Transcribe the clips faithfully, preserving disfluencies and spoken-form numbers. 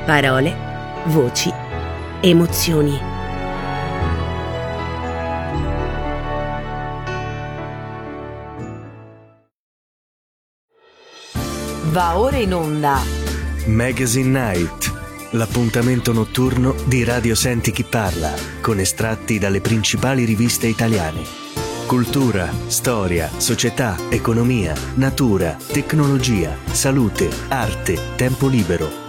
Parole, voci, emozioni. Va ora in onda Magazine Night, l'appuntamento notturno di Radio Senti Chi Parla, con estratti dalle principali riviste italiane. Cultura, storia, società, economia, natura, tecnologia, salute, arte, tempo libero.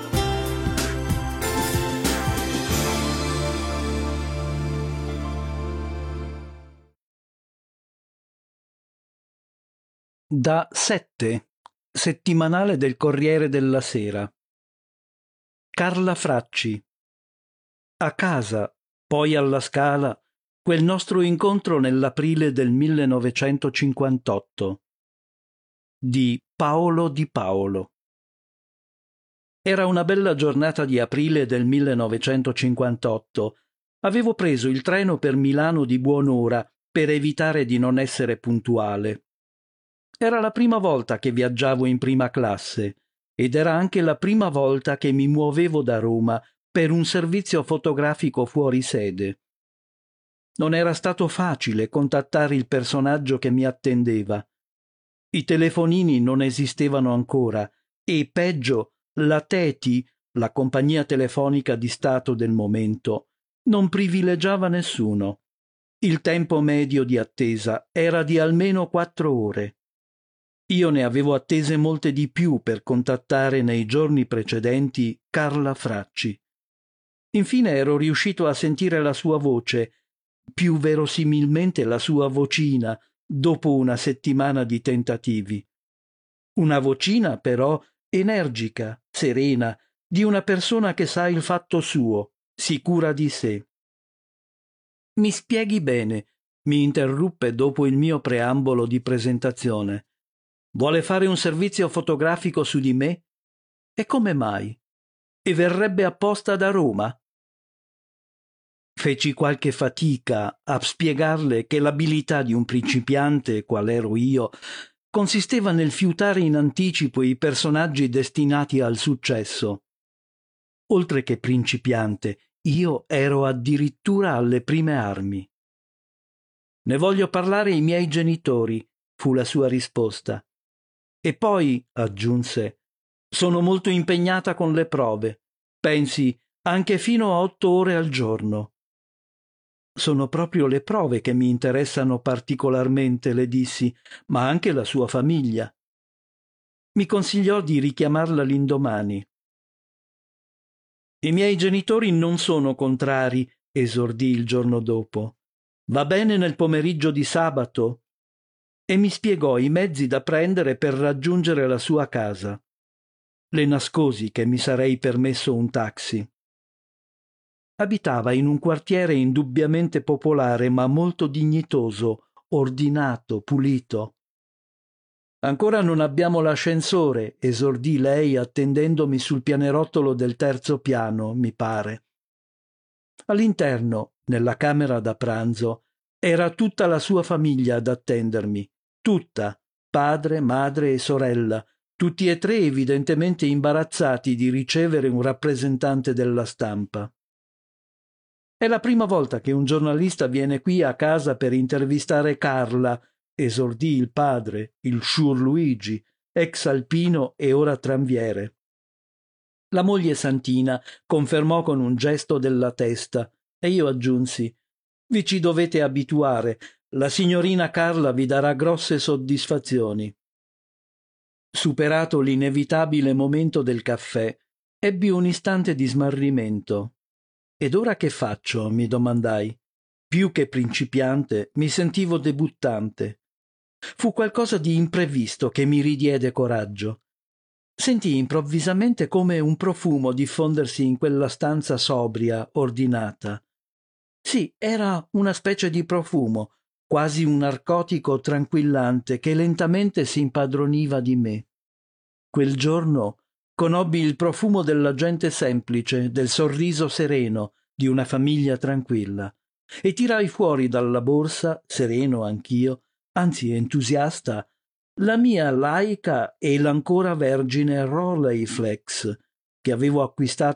Da sette, settimanale del Corriere della Sera. Carla Fracci. A casa, poi alla Scala, quel nostro incontro nell'aprile del millenovecentocinquantotto. Di Paolo Di Paolo. Era una bella giornata di aprile del millenovecentocinquantotto. Avevo preso il treno per Milano di buon'ora per evitare di non essere puntuale. Era la prima volta che viaggiavo in prima classe ed era anche la prima volta che mi muovevo da Roma per un servizio fotografico fuori sede. Non era stato facile contattare il personaggio che mi attendeva. I telefonini non esistevano ancora e, peggio, la Teti, la compagnia telefonica di Stato del momento, non privilegiava nessuno. Il tempo medio di attesa era di almeno quattro ore. Io ne avevo attese molte di più per contattare nei giorni precedenti Carla Fracci. Infine ero riuscito a sentire la sua voce, più verosimilmente la sua vocina, dopo una settimana di tentativi. Una vocina, però, energica, serena, di una persona che sa il fatto suo, sicura di sé. Mi spieghi bene, mi interruppe dopo il mio preambolo di presentazione. Vuole fare un servizio fotografico su di me? E come mai? E verrebbe apposta da Roma? Feci qualche fatica a spiegarle che l'abilità di un principiante, qual ero io, consisteva nel fiutare in anticipo i personaggi destinati al successo. Oltre che principiante, io ero addirittura alle prime armi. Ne voglio parlare ai miei genitori, fu la sua risposta. E poi, aggiunse, sono molto impegnata con le prove. Pensi, anche fino a otto ore al giorno. Sono proprio le prove che mi interessano particolarmente, le dissi, ma anche la sua famiglia. Mi consigliò di richiamarla l'indomani. I miei genitori non sono contrari, esordì il giorno dopo. Va bene nel pomeriggio di sabato? E mi spiegò i mezzi da prendere per raggiungere la sua casa. Le nascosi che mi sarei permesso un taxi. Abitava in un quartiere indubbiamente popolare ma molto dignitoso, ordinato, pulito. Ancora non abbiamo l'ascensore, esordì lei attendendomi sul pianerottolo del terzo piano, mi pare. All'interno, nella camera da pranzo, era tutta la sua famiglia ad attendermi. Tutta, padre, madre e sorella, tutti e tre evidentemente imbarazzati di ricevere un rappresentante della stampa. È la prima volta che un giornalista viene qui a casa per intervistare Carla, esordì il padre, il Sciur Luigi, ex alpino e ora tranviere. La moglie Santina confermò con un gesto della testa e io aggiunsi: vi ci dovete abituare. La signorina Carla vi darà grosse soddisfazioni. Superato l'inevitabile momento del caffè, ebbi un istante di smarrimento. Ed ora che faccio? Mi domandai. Più che principiante, mi sentivo debuttante. Fu qualcosa di imprevisto che mi ridiede coraggio. Sentii improvvisamente come un profumo diffondersi in quella stanza sobria, ordinata. Sì, era una specie di profumo, quasi un narcotico tranquillante che lentamente si impadroniva di me. Quel giorno conobbi il profumo della gente semplice, del sorriso sereno, di una famiglia tranquilla, e tirai fuori dalla borsa, sereno anch'io, anzi entusiasta, la mia laica e l'ancora vergine Rolleiflex, che avevo acquistato